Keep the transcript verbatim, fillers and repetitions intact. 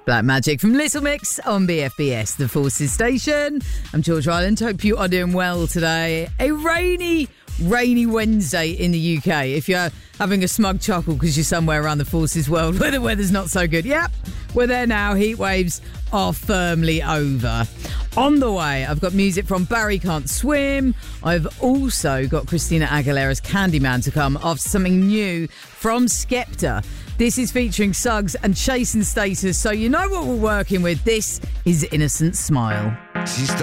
Black Magic from Little Mix on B F B S, the Forces Station. I'm George Ryland. Hope you are doing well today. A rainy, rainy Wednesday in the U K. If you're having a smug chuckle because you're somewhere around the Forces world where the weather's not so good, yep, we're there now. Heat waves are firmly over. On the way, I've got music from Barry Can't Swim. I've also got Christina Aguilera's Candyman to come after something new from Skepta. This is featuring Suggs and Chasing Status, so you know what we're working with. This is Innocent Smile. She